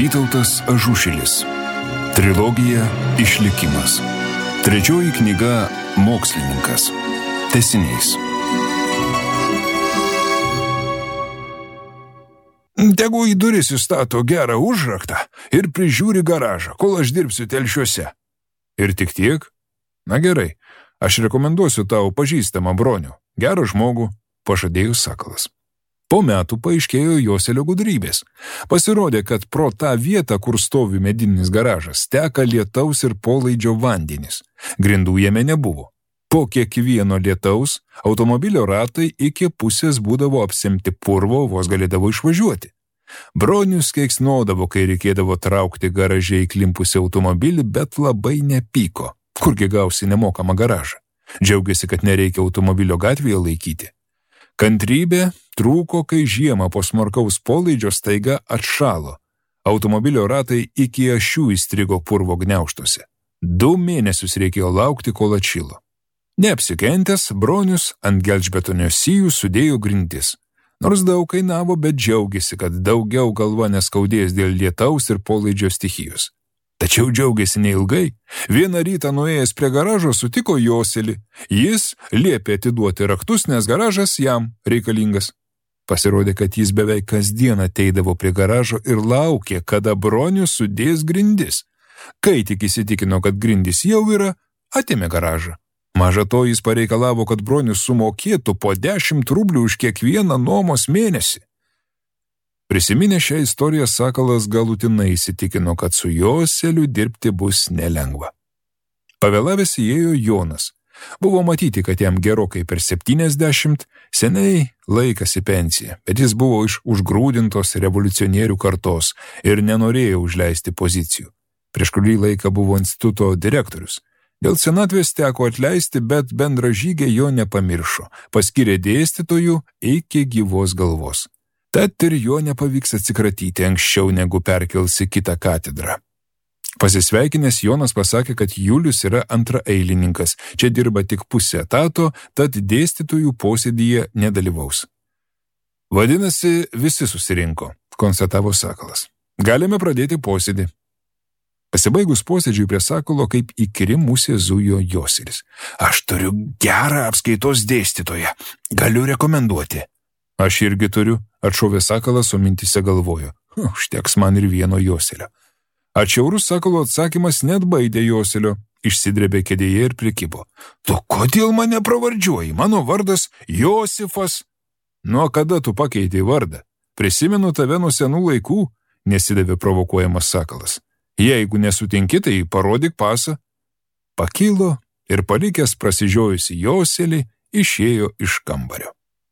Vytautas Ažušilis. Trilogija Išlikimas. Trečioji knyga Mokslininkas. Tęsinys. Tegu į duris įstato gerą užraktą ir prižiūri garažą, kol aš dirbsiu telšiuose. Ir tik tiek? Na gerai, aš rekomenduosiu tau pažįstamą Bronių, gerą žmogų, pažadėjo Sakalas. Po metų paaiškėjo Joselio gudrybės. Pasirodė, kad pro tą vietą, kur stovi medinis garažas, teka lietaus ir polaidžio vandenys. Grindų jame nebuvo. Po kiekvieno lietaus automobilio ratai iki pusės būdavo apsemti purvo, vos galėdavo išvažiuoti. Bronius keiksnodavo, kai reikėdavo traukti garaže įklimpusį automobilį, bet labai nepyko. Kurgi gausi nemokamą garažą? Džiaugiasi, kad nereikia automobilio gatvėje laikyti. Kantrybė trūko, kai žiemą po smarkaus polaidžio staiga atšalo. Automobilio ratai iki ašių įstrigo purvo gniaužtuose. 2 mėnesius reikėjo laukti, kol atšilo. Neapsikentęs, Bronius ant gelžbetonio sijų sudėjo grindis. Nors daug kainavo, bet džiaugiasi, kad daugiau galva neskaudės dėl lietaus ir polaidžio stichijos. Tačiau džiaugiasi neilgai. Vieną rytą nuėjęs prie garažo sutiko Joselį. Jis liepė atiduoti raktus, nes garažas jam reikalingas. Pasirodė, kad jis beveik kasdien ateidavo prie garažo ir laukė, kada Bronius sudės grindis. Kai tik įsitikino, kad grindis jau yra, atėmė garažą. Maža to jis pareikalavo, kad Bronius sumokėtų po 10 rublių už kiekvieną nuomos mėnesį. Prisiminę šią istoriją, Sakalas galutinai įsitikino, kad su Joseliu dirbti bus nelengva. Pavėlavęs įėjo Jonas. Buvo matyti, kad jam gerokai per 70, seniai laikas į pensiją, bet jis buvo iš užgrūdintos revoliucionierių kartos ir nenorėjo užleisti pozicijų. Prieš kurį laiką buvo instituto direktorius. Dėl senatvės teko atleisti, bet bendražygė jo nepamiršo, paskyrė dėstytojų iki gyvos galvos. Tad ir jo nepavyks atsikratyti anksčiau, negu perkelsi kitą katedrą. Pasisveikinęs, Jonas pasakė, kad Julius yra antraeilininkas, čia dirba tik pusę etato, tad dėstytojų posėdyje nedalyvaus. Vadinasi, visi susirinko, konstatavo Sakalas. Galime pradėti posėdį. Pasibaigus posėdžiui prie Sakalo, kaip įkyri musė zujo Joselis. Aš turiu gerą apskaitos dėstytoją, galiu rekomenduoti. Aš irgi turiu, atšovė Sakalas, o mintise galvojo. Užteks man ir vieno Joselio. Atšiaurus Sakalo atsakymas net baidė Joselio, išsidrebė kėdėje ir prikibo. Tu kodėl mane pravardžiuoji? Mano vardas Josifas. Nuo kada tu pakeitei vardą? Prisimenu tave nuo senų laikų, nesidavė provokuojamas Sakalas. Jeigu nesutinki, tai parodyk pasą. Pakilo ir palikęs prasižiojusi Joselį, išėjo iš kambario.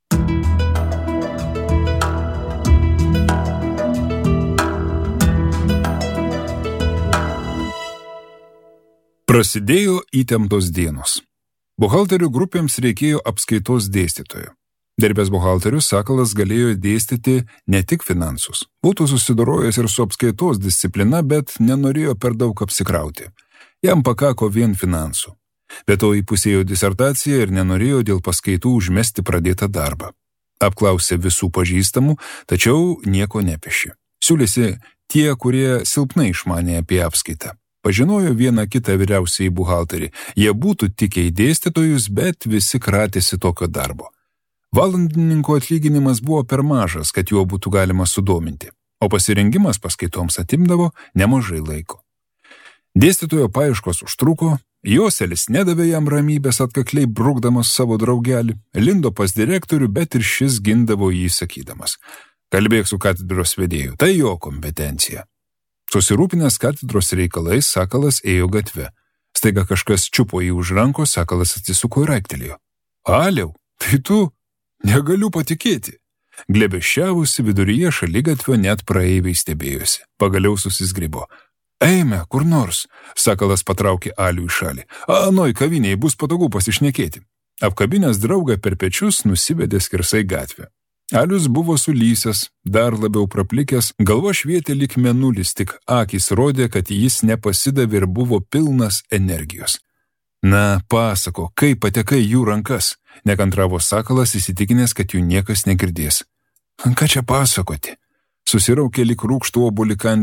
Prasidėjo įtemptos dienos. Buhalterių grupėms reikėjo apskaitos dėstytojo. Dirbęs buhalterius, Sakalas galėjo dėstyti ne tik finansus. Būtų susidorojęs ir su apskaitos disciplina, bet nenorėjo per daug apsikrauti. Jam pakako vien finansų. Be to įpusėjo disertaciją ir nenorėjo dėl paskaitų užmesti pradėtą darbą. Apklausė visų pažįstamų, tačiau nieko nepešė. Siūlėsi tie, kurie silpnai išmanė apie apskaitą. Pažinojo vieną kitą vyriausiai buhalterį. Jie būtų tikę į dėstytojus, bet visi kratėsi tokio darbo. Valandininko atlyginimas buvo per mažas, kad juo būtų galima sudominti, o pasirengimas paskaitoms atimdavo nemažai laiko. Dėstytojo paieškos užtruko, Joselis nedavė jam ramybės, atkakliai brukdamas savo draugelį, lindo pas direktorių, bet ir šis gindavo jį sakydamas. Kalbėk su katedros vedėju, tai jo kompetencija. Susirūpinęs katedros reikalais, Sakalas ėjo gatve. Staiga kažkas čiupo jį už rankos, Sakalas atsisuko ir aiktelėjo. Aliau, tai tu? Negaliu patikėti. Glebeščiavusi viduryje šaligatvio net praeiviai stebėjosi. Pagaliau susizgribo. Eime, kur nors, Sakalas patraukė Alių į šalį. Anoj kavinėje bus patogu pasišnekėti. Apkabinęs draugą per pečius, nusivedė skersai gatvę. Alius buvo sulysęs, dar labiau praplikęs, galva švietė lyg mėnulis, tik akys rodė, kad jis nepasidavė ir buvo pilnas energijos. Na, pasako, kaip patekai jų rankas, nekantravo Sakalas, įsitikinęs, kad jų niekas negirdės. Ką čia pasakoti? Susiraukė lyg rūkštų obuolį kandęs.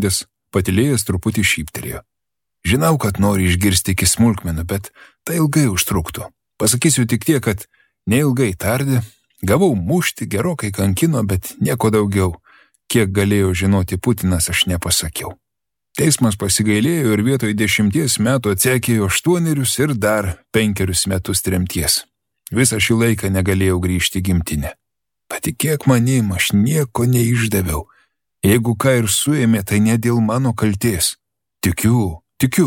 patylėjęs truputį šyptelėjo. Žinau, kad nori išgirsti iki smulkmenų, bet tai ilgai užtruktų. Pasakysiu tik tiek, kad neilgai tardė, gavau mušti, gerokai kankino, bet nieko daugiau. Kiek galėjo žinoti Putinas, aš nepasakiau. Teismas pasigailėjo ir vietoj 10 metų atsekėjo 8 ir dar 5 metus tremties. Visą šį laiką negalėjau grįžti į gimtinę. Patikėk manim, aš nieko neišdaviau. Jeigu ką ir suėmė, tai ne dėl mano kaltės. Tikiu.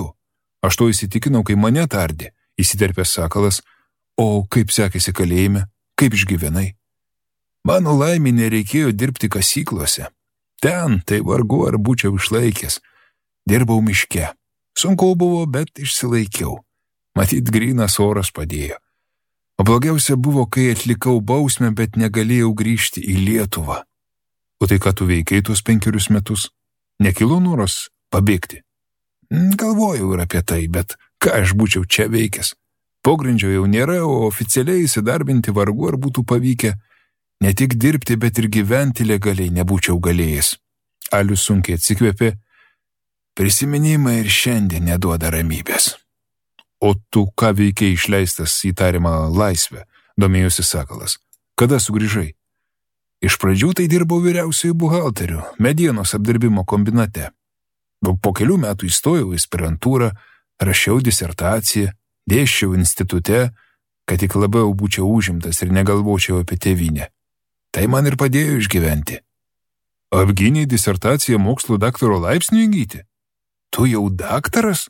Aš to įsitikinau, kai mane tardė, įsiterpė Sakalas. O kaip sekėsi kalėjime? Kaip išgyvenai? Mano laimė nereikėjo dirbti kasyklose. Ten tai vargu ar būčiau išlaikęs. Dirbau miške. Sunku buvo, bet išsilaikiau. Matyt, grynas oras padėjo. O blogiausia buvo, kai atlikau bausmę, bet negalėjau grįžti į Lietuvą. O tai ką tu veikai tuos 5 metus? Nekilo noras pabėgti? Galvojau ir apie tai, bet ką aš būčiau čia veikęs? Pogrindžio jau nėra, o oficialiai įsidarbinti vargu ar būtų pavykę. Ne tik dirbti, bet ir gyventi legaliai nebūčiau galėjęs. Alius sunkiai atsikvėpė. Prisiminimai ir šiandien neduoda ramybės. O tu ką veikiai išleistas į tariamą laisvę, domėjosi Sakalas. Kada sugrįžai? Iš pradžių tai dirbau vyriausiųjų buhalterių, medienos apdirbimo kombinate. Po kelių metų įstojau į aspirantūrą, rašiau disertaciją, dėsčiau institute, kad tik labiau būčiau užimtas ir negalvočiau apie tėvynę. Tai man ir padėjo išgyventi. Apgynei disertaciją mokslo daktaro laipsnį įgyti? Tu jau daktaras?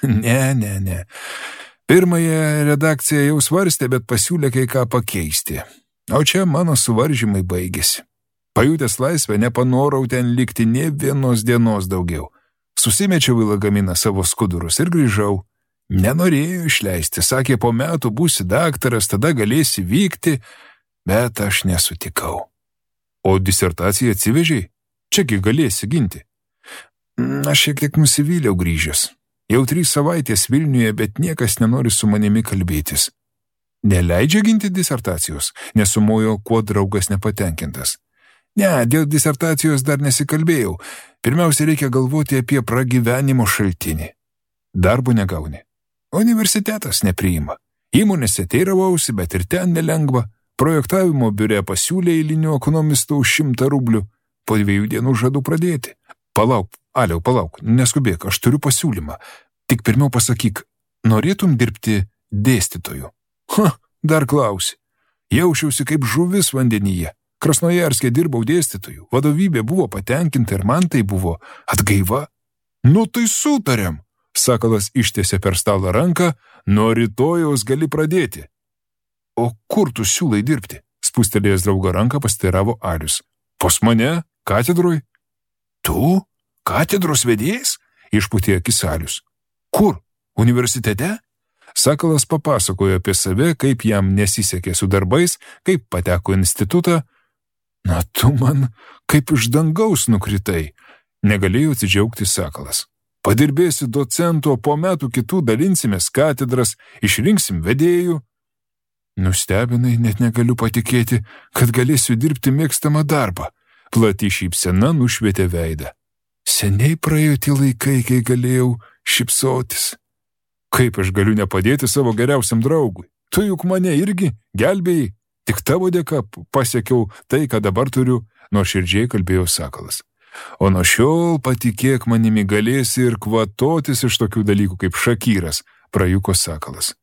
Ne. Pirmąją redakciją jau svarstė, bet pasiūlė kai ką pakeisti. O čia mano suvaržymai baigėsi. Pajutęs laisvę, nepanorau ten likti nė vienos dienos daugiau. Susimečiau į lagaminą savo skudurus ir grįžau. Nenorėjo išleisti, sakė, po metų būsi daktaras, tada galėsi vykti, bet aš nesutikau. O disertaciją atsivežiai? Čiagi galėsi ginti. Aš šiek tiek nusivyliau grįžęs. Jau 3 savaitės Vilniuje, bet niekas nenori su manimi kalbėtis. Neleidžia ginti disertacijos, nesumojo, kuo draugas nepatenkintas. Ne, dėl disertacijos dar nesikalbėjau. Pirmiausia, reikia galvoti apie pragyvenimo šaltinį. Darbo negauni. Universitetas nepriima. Įmonėse teiravausi, bet ir ten nelengva. Projektavimo biure pasiūlė eilinių ekonomistų už 100 rublių. Po 2 dienų žadu pradėti. Palauk, neskubėk, aš turiu pasiūlymą. Tik pirmiau pasakyk, norėtum dirbti dėstytoju? Dar klausi. Jaučiausi kaip žuvis vandenyje. Krasnojarske dirbau dėstytoju, vadovybė buvo patenkinta ir man tai buvo atgaiva. Nu tai sutarėm. Sakalas ištiesė per stalą ranką, nuo rytojaus gali pradėti. O kur tu siūlai dirbti? Spustelėjęs draugo ranką pasteiravo Alius. Pas mane, katedroj. Tu? Katedros vedėjas? Išpūtė akis Alius. Kur? Universitete? Sakalas papasakojo apie save, kaip jam nesisekė su darbais, kaip pateko į institutą. Na, tu man kaip iš dangaus nukritai, negalėjo atsidžiaugti Sakalas. Padirbėsi docentu, o po metų kitų dalinsimės katedras, išrinksim vedėjų. Nustebinai, net negaliu patikėti, kad galėsiu dirbti mėgstamą darbą. Plati šypsena nušvietė veidą. Seniai praėjo tie laikai, kai galėjau šypsotis. Kaip aš galiu nepadėti savo geriausiam draugui? Tu juk mane irgi gelbėjai. Tik tavo dėka pasiekiau tai, ką dabar turiu, nuoširdžiai kalbėjo Sakalas. O nuo šiol, patikėk manimi, galėsi ir kvatotis iš tokių dalykų kaip Šakyras, prajuko Sakalas.